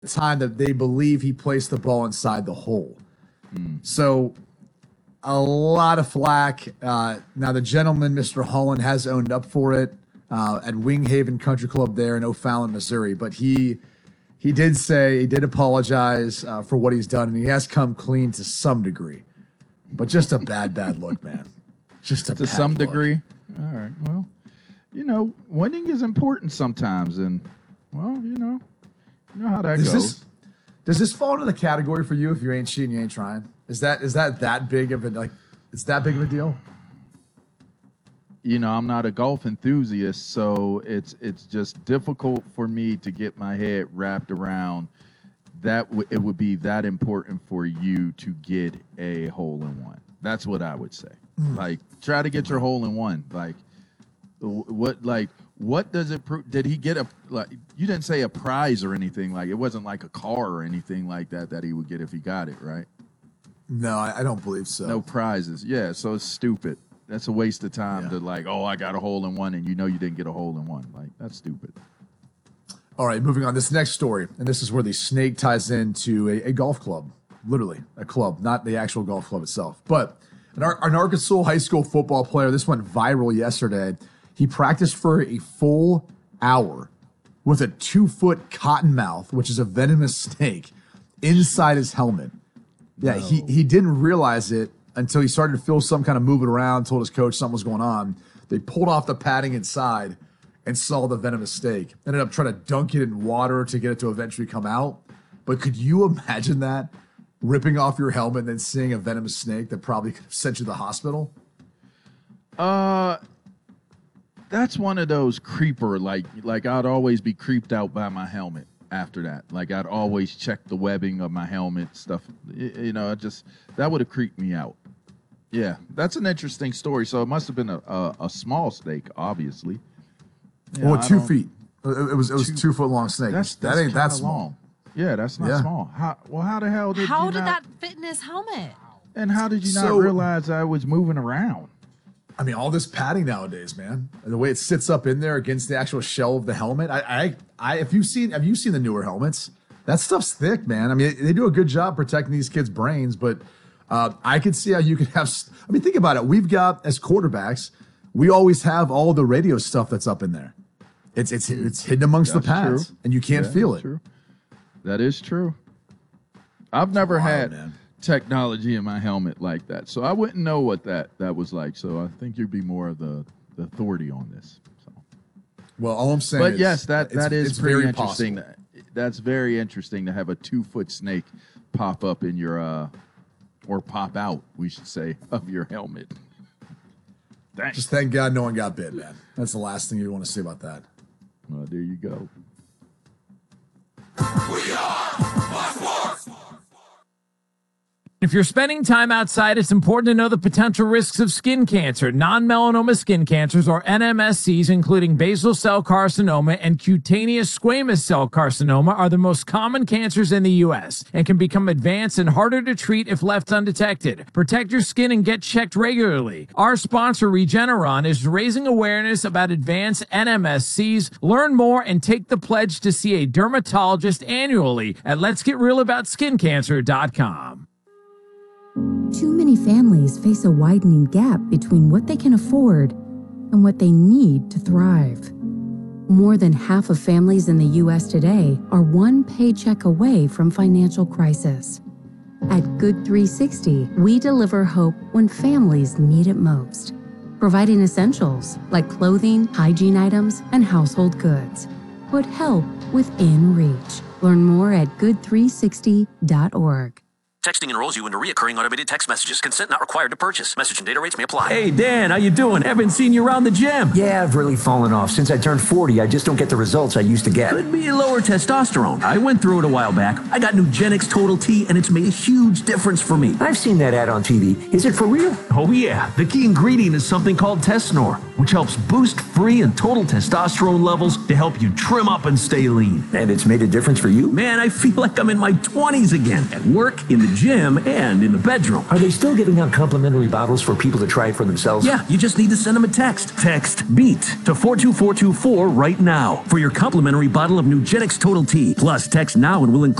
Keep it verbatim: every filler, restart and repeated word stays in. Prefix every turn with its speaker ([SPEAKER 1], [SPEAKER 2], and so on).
[SPEAKER 1] the time that they believe he placed the ball inside the hole. Mm. So a lot of flack. Uh, now the gentleman, Mister Holland, has owned up for it uh, at Wing Haven Country Club there in O'Fallon, Missouri. But he he did say, he did apologize uh, for what he's done, and he has come clean to some degree. But just a bad, bad look, man. Just a
[SPEAKER 2] to
[SPEAKER 1] bad
[SPEAKER 2] some
[SPEAKER 1] look.
[SPEAKER 2] degree. All right. Well, you know, winning is important sometimes, and well, you know, you know how that
[SPEAKER 1] does
[SPEAKER 2] goes.
[SPEAKER 1] This, does this fall into the category for you? If you ain't cheating, you ain't trying. Is that is that that big of a like? It's that big of a deal?
[SPEAKER 2] You know, I'm not a golf enthusiast, so it's it's just difficult for me to get my head wrapped around that. W- it would be that important for you to get a hole in one. That's what I would say. Mm. Like, try to get your hole in one. Like, what like what does it prove? Did he get a like? You didn't say a prize or anything. Like, it wasn't like a car or anything like that that he would get if he got it, right?
[SPEAKER 1] No, I, I don't believe so.
[SPEAKER 2] No prizes. Yeah, so it's stupid. That's a waste of time yeah. to like, oh, I got a hole in one, and you know you didn't get a hole in one. Like, that's stupid.
[SPEAKER 1] All right, moving on. This next story, and this is where the snake ties into a, a golf club, literally a club, not the actual golf club itself. But an, an Arkansas high school football player, this went viral yesterday. He practiced for a full hour with a two-foot cottonmouth, which is a venomous snake, inside his helmet. Yeah, no. he, he didn't realize it until he started to feel some kind of movement around, told his coach something was going on. They pulled off the padding inside and saw the venomous snake. Ended up trying to dunk it in water to get it to eventually come out. But could you imagine that? Ripping off your helmet and then seeing a venomous snake that probably could have sent you to the hospital?
[SPEAKER 2] Uh, that's one of those creeper, like, like I'd always be creeped out by my helmet. After that, like I'd always check the webbing of my helmet stuff. You know, it just that would have creeped me out. Yeah, that's an interesting story. So it must have been a a, a small snake, obviously.
[SPEAKER 1] Yeah, well, two feet. It was it was two, two foot long snake.
[SPEAKER 2] That's,
[SPEAKER 1] that
[SPEAKER 2] that's
[SPEAKER 1] ain't that small.
[SPEAKER 2] Long. Yeah, that's not
[SPEAKER 1] yeah.
[SPEAKER 2] small. How well? How the hell did
[SPEAKER 3] how
[SPEAKER 2] you
[SPEAKER 3] did
[SPEAKER 2] not,
[SPEAKER 3] that fit in his helmet?
[SPEAKER 2] And how did you not
[SPEAKER 1] so,
[SPEAKER 2] realize I was moving around?
[SPEAKER 1] I mean, all this padding nowadays, man. The way it sits up in there against the actual shell of the helmet. I, I, I if you've seen, have you seen the newer helmets? That stuff's thick, man. I mean, they do a good job protecting these kids' brains, but uh, I could see how you could have. I mean, think about it. We've got as quarterbacks, we always have all the radio stuff that's up in there. It's it's it's hidden amongst
[SPEAKER 2] that's
[SPEAKER 1] the pads,
[SPEAKER 2] true.
[SPEAKER 1] and you can't
[SPEAKER 2] yeah,
[SPEAKER 1] feel it.
[SPEAKER 2] True. That is true. I've never
[SPEAKER 1] wow,
[SPEAKER 2] had.
[SPEAKER 1] Man.
[SPEAKER 2] technology in my helmet like that, so I wouldn't know what that that was like. So I think you'd be more of the, the authority on this. So,
[SPEAKER 1] well, all I'm saying,
[SPEAKER 2] but
[SPEAKER 1] is,
[SPEAKER 2] yes, that that is
[SPEAKER 1] it's
[SPEAKER 2] pretty
[SPEAKER 1] very
[SPEAKER 2] interesting.
[SPEAKER 1] possible.
[SPEAKER 2] That's very interesting to have a two foot snake pop up in your uh, or pop out, we should say, of your helmet. Thanks.
[SPEAKER 1] Just thank God no one got bit, man. That's the last thing you want to say about that.
[SPEAKER 2] Well, there you go.
[SPEAKER 4] We are Fox Sports.
[SPEAKER 5] If you're spending time outside, it's important to know the potential risks of skin cancer. Non-melanoma skin cancers, or N M S Cs, including basal cell carcinoma and cutaneous squamous cell carcinoma, are the most common cancers in the U S and can become advanced and harder to treat if left undetected. Protect your skin and get checked regularly. Our sponsor, Regeneron, is raising awareness about advanced N M S Cs. Learn more and take the pledge to see a dermatologist annually at lets get real about skin cancer dot com.
[SPEAKER 6] Too many families face a widening gap between what they can afford and what they need to thrive. More than half of families in the U S today are one paycheck away from financial crisis. At Good three sixty, we deliver hope when families need it most, providing essentials like clothing, hygiene items, and household goods. Put help within reach. Learn more at good three sixty dot org.
[SPEAKER 7] Texting enrolls you into reoccurring automated text messages. Consent not required to purchase. Message and data rates may apply.
[SPEAKER 8] Hey, Dan, how you doing? Haven't seen you around the gym.
[SPEAKER 9] Yeah, I've really fallen off. Since I turned forty, I just don't get the results I used to get.
[SPEAKER 8] Could be lower testosterone. I went through it a while back. I got Nugenix Total T, and it's made a huge difference for me.
[SPEAKER 9] I've seen that ad on T V. Is it for real?
[SPEAKER 8] Oh, yeah. The key ingredient is something called Tesnor. which helps boost free and total testosterone levels to help you trim up and stay lean.
[SPEAKER 9] And it's made a difference for you?
[SPEAKER 8] Man, I feel like I'm in my twenties again, at work, in the gym, and in the bedroom.
[SPEAKER 9] Are they still giving out complimentary bottles for people to try it for themselves?
[SPEAKER 8] Yeah, you just need to send them a text. Text BEAT to four two four two four right now for your complimentary bottle of Nugenix Total T. Plus, text now and we'll include